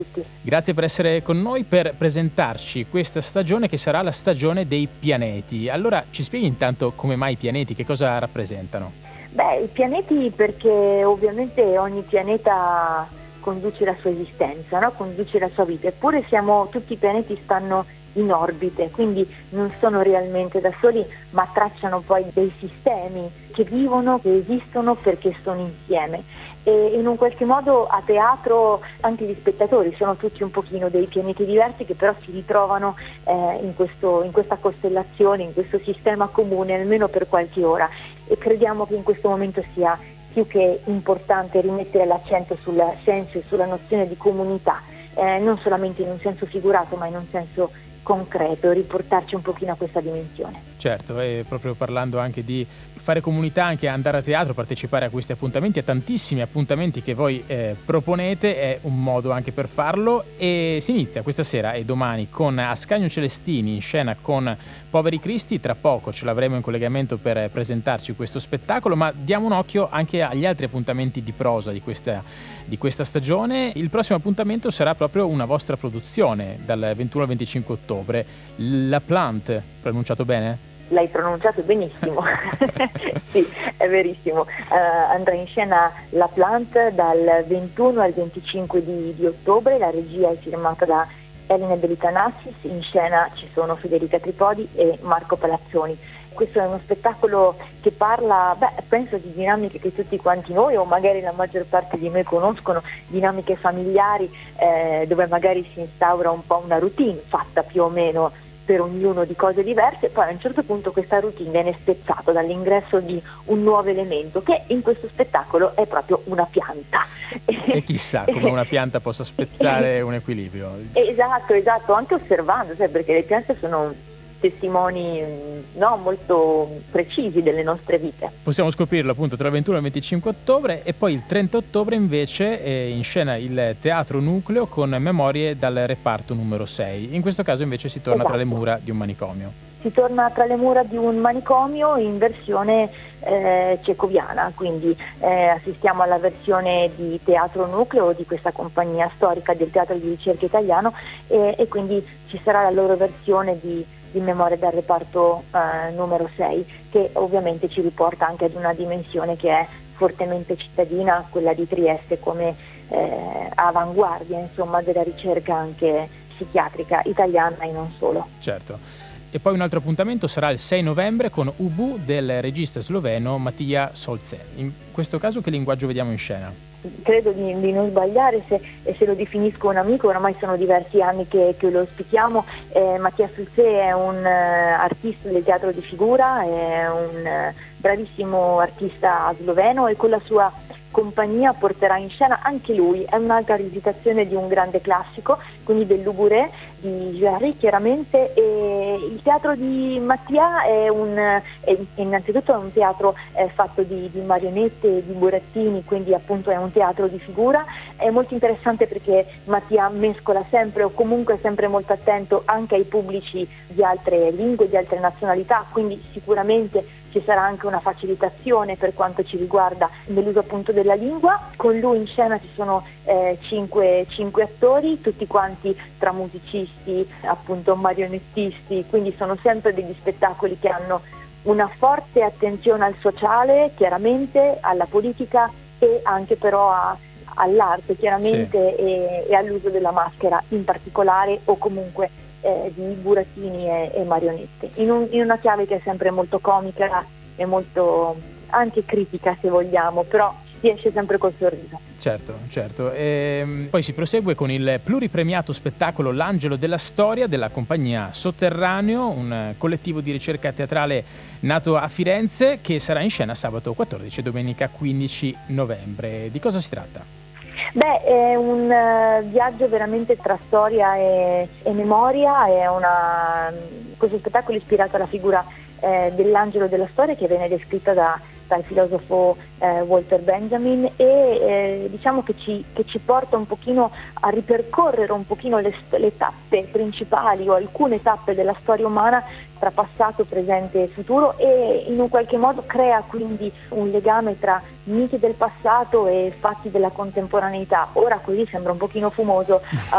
Grazie per essere con noi per presentarci questa stagione che sarà la stagione dei pianeti. Allora ci spieghi intanto come mai i pianeti, che cosa rappresentano? Beh, i pianeti perché ovviamente ogni pianeta conduce la sua esistenza, no? Conduce la sua vita, eppure tutti i pianeti stanno in orbite, quindi non sono realmente da soli, ma tracciano poi dei sistemi che vivono, che esistono perché sono insieme. E in un qualche modo a teatro anche gli spettatori sono tutti un pochino dei pianeti diversi che però si ritrovano in questa costellazione, in questo sistema comune almeno per qualche ora, e crediamo che in questo momento sia più che importante rimettere l'accento sul senso e sulla nozione di comunità, non solamente in un senso figurato ma in un senso concreto, riportarci un pochino a questa dimensione. Certo, e proprio parlando anche di fare comunità, anche andare a teatro, partecipare a questi appuntamenti, a tantissimi appuntamenti che voi proponete, è un modo anche per farlo, e si inizia questa sera e domani con Ascanio Celestini in scena con Poveri Cristi. Tra poco ce l'avremo in collegamento per presentarci questo spettacolo, ma diamo un occhio anche agli altri appuntamenti di prosa di questa stagione. Il prossimo appuntamento sarà proprio una vostra produzione dal 21 al 25 ottobre, La Plante, pronunciato bene? L'hai pronunciato benissimo, sì, è verissimo. Andrà in scena La Plante dal 21 al 25 di ottobre, la regia è firmata da Elena Delitanassis, in scena ci sono Federica Tripodi e Marco Palazzoni. Questo è uno spettacolo che parla, penso di dinamiche che tutti quanti noi, o magari la maggior parte di noi conoscono, dinamiche familiari, dove magari si instaura un po' una routine fatta più o meno per ognuno di cose diverse, poi a un certo punto questa routine viene spezzata dall'ingresso di un nuovo elemento che in questo spettacolo è proprio una pianta. E chissà come una pianta possa spezzare un equilibrio. Esatto, anche osservando, perché le piante sono testimoni molto precisi delle nostre vite. Possiamo scoprirlo appunto tra il 21 e il 25 ottobre, e poi il 30 ottobre invece è in scena il Teatro Nucleo con Memorie dal reparto numero 6. In questo caso invece si torna tra le mura di un manicomio. Si torna tra le mura di un manicomio in versione cecoviana, quindi assistiamo alla versione di Teatro Nucleo di questa compagnia storica del teatro di ricerca italiano, e quindi ci sarà la loro versione di Memoria dal reparto numero 6, che ovviamente ci riporta anche ad una dimensione che è fortemente cittadina, quella di Trieste come avanguardia insomma della ricerca anche psichiatrica italiana e non solo. Certo. E poi un altro appuntamento sarà il 6 novembre con Ubu del regista sloveno Matija Solce. In questo caso che linguaggio vediamo in scena? Credo di non sbagliare se lo definisco un amico, oramai sono diversi anni che lo ospitiamo. Mattia Sulce è un artista del teatro di figura, è un bravissimo artista sloveno, e con la sua compagnia porterà in scena anche lui, è un'altra rivisitazione di un grande classico, quindi del Luguret di Jarry chiaramente, e il teatro di Mattia è innanzitutto è un teatro fatto di marionette e di burattini, quindi appunto è un teatro di figura. È molto interessante perché Mattia mescola sempre, o comunque è sempre molto attento anche ai pubblici di altre lingue, di altre nazionalità, quindi sicuramente ci sarà anche una facilitazione per quanto ci riguarda nell'uso appunto della lingua. Con lui in scena ci sono cinque attori, tutti quanti tra musicisti, appunto marionettisti, quindi sono sempre degli spettacoli che hanno una forte attenzione al sociale, chiaramente, alla politica e anche però all'arte, chiaramente, sì, e all'uso della maschera in particolare, o comunque di burattini e marionette, in una chiave che è sempre molto comica e molto anche critica, se vogliamo, però si esce sempre col sorriso. Certo. E poi si prosegue con il pluripremiato spettacolo L'Angelo della Storia della compagnia Sotterraneo, un collettivo di ricerca teatrale nato a Firenze, che sarà in scena sabato 14 e domenica 15 novembre. Di cosa si tratta? È un viaggio veramente tra storia e memoria, questo spettacolo è ispirato alla figura dell'angelo della storia, che viene descritta dal filosofo Walter Benjamin, e diciamo che ci porta un pochino a ripercorrere un pochino le tappe principali, o alcune tappe della storia umana, tra passato, presente e futuro, e in un qualche modo crea quindi un legame tra miti del passato e fatti della contemporaneità. Ora così sembra un pochino fumoso,